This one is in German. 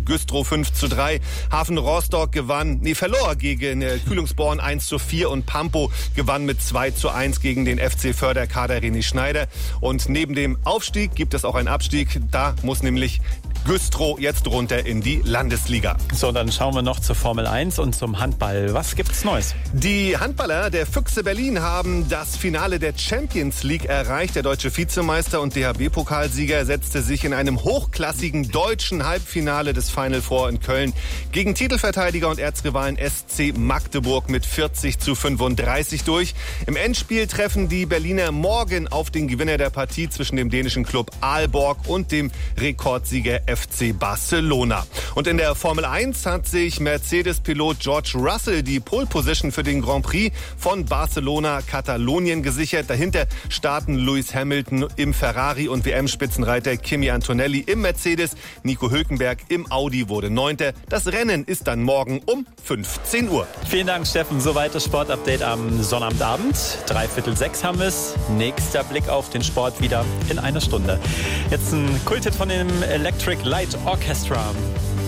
Güstrow 5:3. Hafen Rostock verlor gegen Kühlungsborn 1:4 und Pampo gewann mit 2:1 gegen den FC Förderkader René Schneider. Und neben dem Aufstieg gibt es auch einen Abstieg. Da muss nämlich Güstrow jetzt runter in die Landesliga. So, dann schauen wir noch zur Formel 1 und zum Handball. Was gibt's Neues? Die Handballer der Füchse Berlin haben das Finale der Champions League erreicht. Der deutsche Vizemeister und DHB-Pokalsieger setzte sich in einem hochklassigen deutschen Halbfinale des Final Four in Köln gegen Titelverteidiger und Erzrivalen SC Magdeburg mit 40:35 durch. Im Endspiel treffen die Berliner morgen auf den Gewinner der Partie zwischen dem dänischen Club Aalborg und dem Rekordsieger FC Barcelona. Und in der Formel 1 hat sich Mercedes-Pilot George Russell die Pole Position für den Grand Prix von Barcelona-Katalonien gesichert. Dahinter starten Lewis Hamilton im Ferrari und WM-Spitzenreiter Kimi Antonelli im Mercedes. Nico Hülkenberg im Audi wurde 9. Das Rennen ist dann morgen um 15 Uhr. Vielen Dank, Steffen. Soweit das Sportupdate am Sonnabendabend. 5:45 haben wir es. Nächster Blick auf den Sport wieder in einer Stunde. Jetzt ein Kulthit von dem Electric Light Orchestra.